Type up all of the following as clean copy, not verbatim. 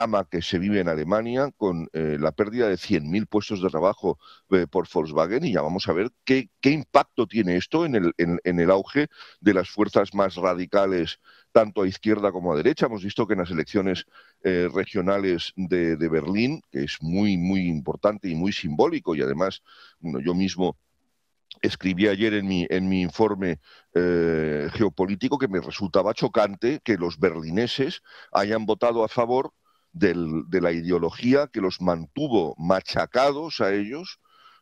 drama que se vive en Alemania con la pérdida de 100.000 puestos de trabajo por Volkswagen, y ya vamos a ver qué impacto tiene esto en el auge de las fuerzas más radicales, tanto a izquierda como a derecha. Hemos visto que en las elecciones regionales de Berlín, que es muy, muy importante y muy simbólico, y además, bueno, yo mismo escribí ayer en mi informe geopolítico que me resultaba chocante que los berlineses hayan votado a favor de la ideología que los mantuvo machacados a ellos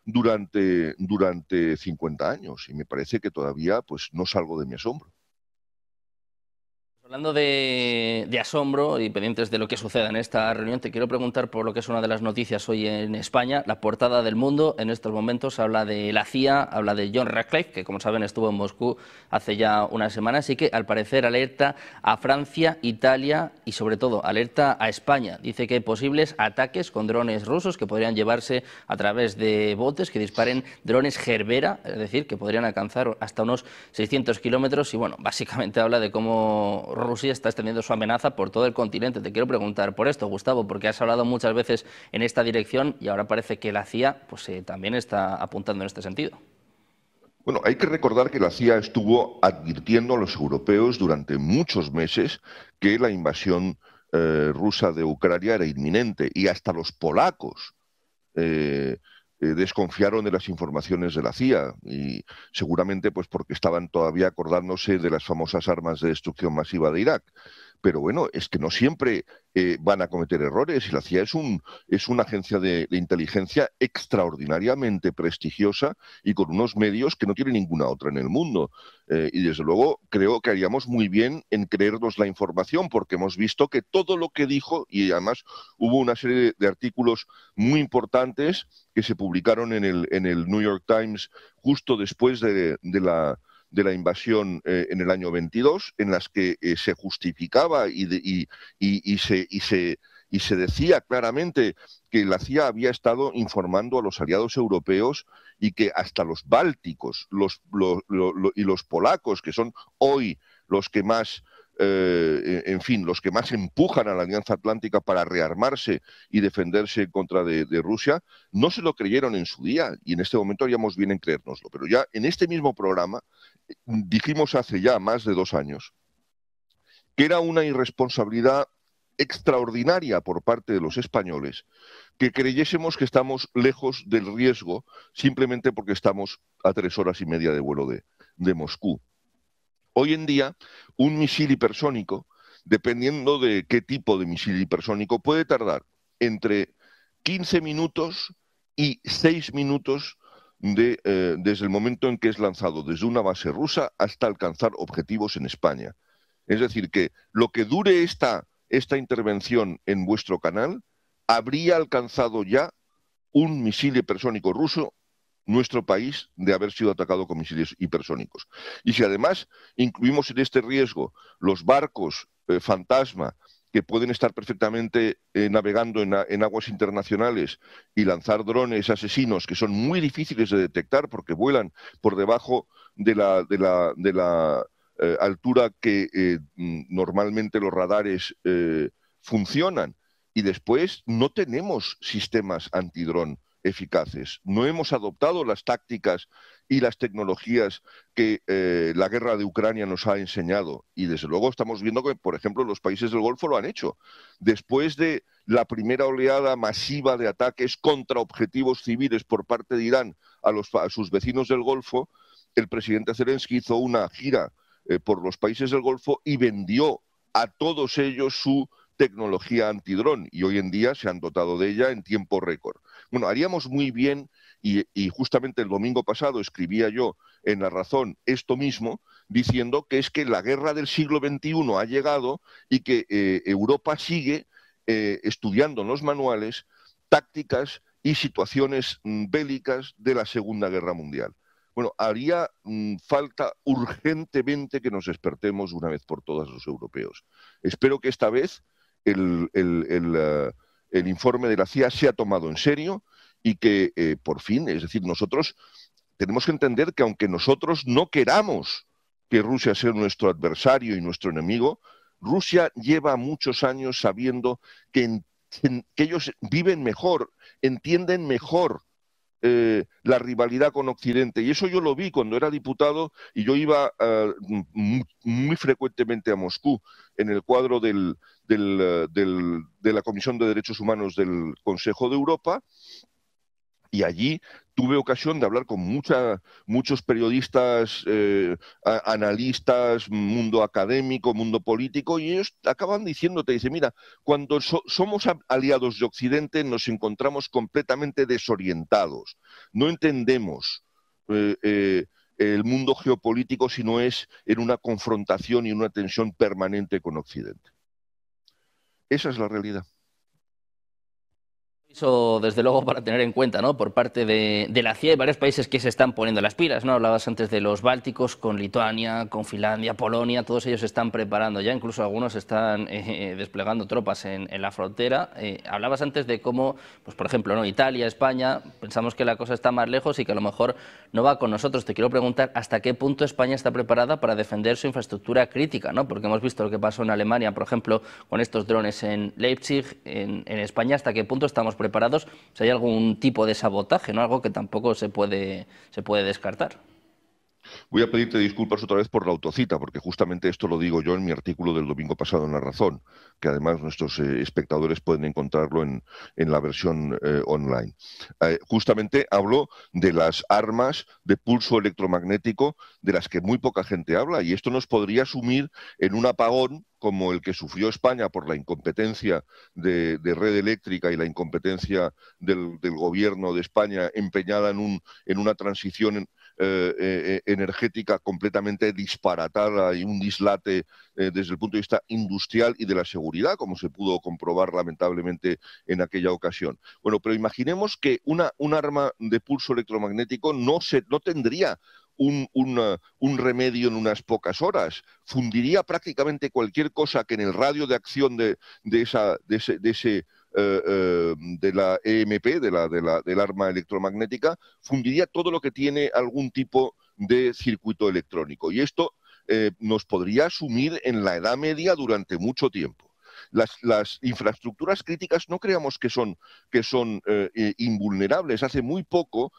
durante 50 años. Y me parece que todavía pues, no salgo de mi asombro. Hablando de asombro y pendientes de lo que suceda en esta reunión, te quiero preguntar por lo que es una de las noticias hoy en España. La portada del Mundo en estos momentos habla de la CIA, habla de John Ratcliffe, que como saben estuvo en Moscú hace ya unas semanas y que al parecer alerta a Francia, Italia y sobre todo alerta a España. Dice que hay posibles ataques con drones rusos que podrían llevarse a través de botes que disparen drones Gerbera, es decir, que podrían alcanzar hasta unos 600 kilómetros y bueno, básicamente habla de cómo Rusia está extendiendo su amenaza por todo el continente. Te quiero preguntar por esto, Gustavo, porque has hablado muchas veces en esta dirección y ahora parece que la CIA pues, también está apuntando en este sentido. Bueno, hay que recordar que la CIA estuvo advirtiendo a los europeos durante muchos meses que la invasión rusa de Ucrania era inminente, y hasta los polacos desconfiaron de las informaciones de la CIA, y seguramente pues porque estaban todavía acordándose de las famosas armas de destrucción masiva de Irak. Pero bueno, es que no siempre van a cometer errores, y la CIA es una agencia de inteligencia extraordinariamente prestigiosa y con unos medios que no tiene ninguna otra en el mundo. Y desde luego creo que haríamos muy bien en creernos la información, porque hemos visto que todo lo que dijo, y además hubo una serie de artículos muy importantes que se publicaron en el New York Times justo después de la invasión en el año 22, en las que se justificaba y se decía claramente que la CIA había estado informando a los aliados europeos, y que hasta los bálticos y los polacos, que son hoy los que más en fin, los que más empujan a la Alianza Atlántica para rearmarse y defenderse en contra de Rusia, no se lo creyeron en su día, y en este momento haríamos bien en creérnoslo. Pero ya en este mismo programa dijimos hace ya más de 2 años que era una irresponsabilidad extraordinaria por parte de los españoles que creyésemos que estamos lejos del riesgo simplemente porque estamos a 3 horas y media de vuelo de Moscú. Hoy en día, un misil hipersónico, dependiendo de qué tipo de misil hipersónico, puede tardar entre 15 minutos y 6 minutos desde el momento en que es lanzado desde una base rusa hasta alcanzar objetivos en España. Es decir, que lo que dure esta intervención en vuestro canal habría alcanzado ya un misil hipersónico ruso nuestro país de haber sido atacado con misiles hipersónicos. Y si además incluimos en este riesgo los barcos fantasma, que pueden estar perfectamente navegando en aguas internacionales y lanzar drones asesinos que son muy difíciles de detectar porque vuelan por debajo de la altura que normalmente los radares funcionan. Y después no tenemos sistemas antidrón eficaces. No hemos adoptado las tácticas y las tecnologías que la guerra de Ucrania nos ha enseñado. Y desde luego estamos viendo que, por ejemplo, los países del Golfo lo han hecho. Después de la primera oleada masiva de ataques contra objetivos civiles por parte de Irán a sus vecinos del Golfo, el presidente Zelensky hizo una gira por los países del Golfo y vendió a todos ellos su tecnología antidrón, y hoy en día se han dotado de ella en tiempo récord. Bueno, haríamos muy bien, y justamente el domingo pasado escribía yo en La Razón esto mismo, diciendo que es que la guerra del siglo XXI ha llegado y que Europa sigue estudiando en los manuales tácticas y situaciones bélicas de la Segunda Guerra Mundial. Bueno, haría falta urgentemente que nos despertemos una vez por todas los europeos. Espero que esta vez el informe de la CIA se ha tomado en serio y que por fin, es decir, nosotros tenemos que entender que aunque nosotros no queramos que Rusia sea nuestro adversario y nuestro enemigo, Rusia lleva muchos años sabiendo que en que ellos viven mejor, entienden mejor la rivalidad con Occidente. Y eso yo lo vi cuando era diputado y yo iba muy frecuentemente a Moscú en el cuadro de la Comisión de Derechos Humanos del Consejo de Europa. Y allí tuve ocasión de hablar con muchos periodistas, analistas, mundo académico, mundo político, y ellos acaban diciéndote, dice, mira, cuando somos aliados de Occidente nos encontramos completamente desorientados, no entendemos el mundo geopolítico si no es en una confrontación y una tensión permanente con Occidente. Esa es la realidad. Eso, desde luego, para tener en cuenta, ¿no? Por parte de la CIA hay varios países que se están poniendo las pilas, ¿no? Hablabas antes de los bálticos, con Lituania, con Finlandia, Polonia, todos ellos se están preparando ya, incluso algunos están desplegando tropas en la frontera. Hablabas antes de cómo, pues por ejemplo, ¿no? Italia, España, pensamos que la cosa está más lejos y que a lo mejor no va con nosotros. Te quiero preguntar hasta qué punto España está preparada para defender su infraestructura crítica, ¿no? Porque hemos visto lo que pasó en Alemania, por ejemplo, con estos drones en Leipzig, en España, hasta qué punto estamos preparados si hay algún tipo de sabotaje, ¿no? Algo que tampoco se puede descartar. Voy a pedirte disculpas otra vez por la autocita, porque justamente esto lo digo yo en mi artículo del domingo pasado en La Razón, que además nuestros espectadores pueden encontrarlo en la versión online. Justamente hablo de las armas de pulso electromagnético de las que muy poca gente habla, y esto nos podría sumir en un apagón como el que sufrió España por la incompetencia de Red Eléctrica y la incompetencia del gobierno de España empeñada en una transición energética completamente disparatada y un dislate desde el punto de vista industrial y de la seguridad, como se pudo comprobar lamentablemente en aquella ocasión. Bueno, pero imaginemos que un arma de pulso electromagnético no tendría un remedio en unas pocas horas. Fundiría prácticamente cualquier cosa que en el radio de acción de la EMP, del arma electromagnética, fundiría todo lo que tiene algún tipo de circuito electrónico. Y esto nos podría sumir en la Edad Media durante mucho tiempo. Las infraestructuras críticas no creamos que son invulnerables. Hace muy poco,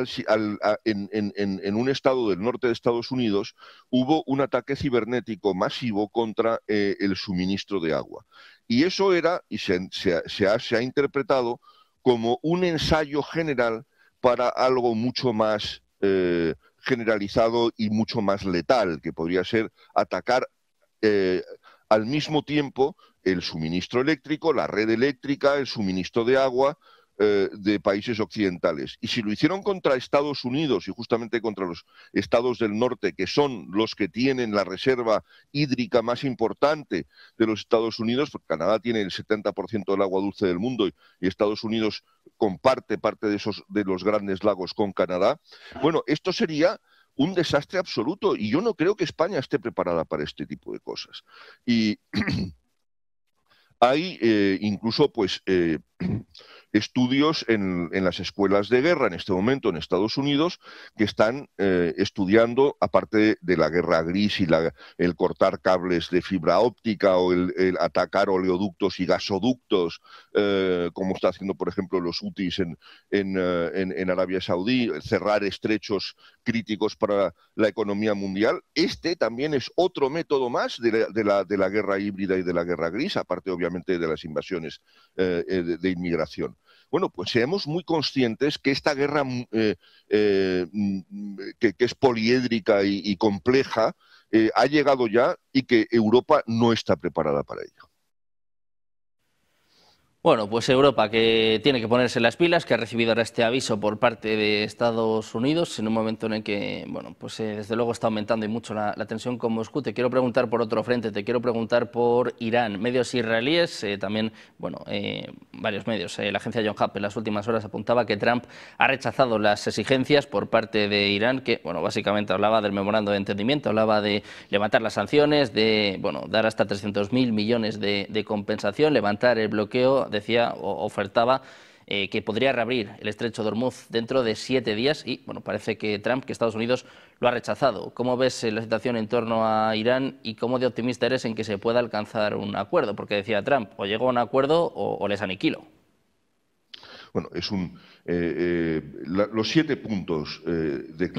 en un estado del norte de Estados Unidos, hubo un ataque cibernético masivo contra el suministro de agua. Y eso era, y se ha interpretado como un ensayo general para algo mucho más generalizado y mucho más letal, que podría ser atacar al mismo tiempo el suministro eléctrico, la red eléctrica, el suministro de agua de países occidentales. Y si lo hicieron contra Estados Unidos y justamente contra los estados del norte, que son los que tienen la reserva hídrica más importante de los Estados Unidos, porque Canadá tiene el 70% del agua dulce del mundo y Estados Unidos comparte parte de los grandes lagos con Canadá, bueno, esto sería un desastre absoluto y yo no creo que España esté preparada para este tipo de cosas. Y hay incluso pues estudios en las escuelas de guerra en este momento en Estados Unidos que están estudiando, aparte de la guerra gris y el cortar cables de fibra óptica o el atacar oleoductos y gasoductos, como está haciendo, por ejemplo, los hutis en Arabia Saudí, cerrar estrechos críticos para la economía mundial. Este también es otro método más de la guerra híbrida y de la guerra gris, aparte obviamente de las invasiones de inmigración. Bueno, pues seamos muy conscientes que esta guerra que es poliédrica y compleja ha llegado ya y que Europa no está preparada para ello. Bueno, pues Europa, que tiene que ponerse las pilas, que ha recibido ahora este aviso por parte de Estados Unidos en un momento en el que, bueno, pues desde luego está aumentando y mucho la tensión con Moscú. Te quiero preguntar por otro frente, te quiero preguntar por Irán. Medios israelíes, también, bueno, varios medios, la agencia John Hap en las últimas horas apuntaba que Trump ha rechazado las exigencias por parte de Irán, que, bueno, básicamente hablaba del memorando de entendimiento, hablaba de levantar las sanciones, de, bueno, dar hasta 300.000 millones de compensación, levantar el bloqueo, decía o ofertaba que podría reabrir el estrecho de Hormuz dentro de 7 días y, bueno, parece que Estados Unidos lo ha rechazado. ¿Cómo ves la situación en torno a Irán y cómo de optimista eres en que se pueda alcanzar un acuerdo? Porque decía Trump, o llego a un acuerdo o les aniquilo. Bueno, los 7 puntos de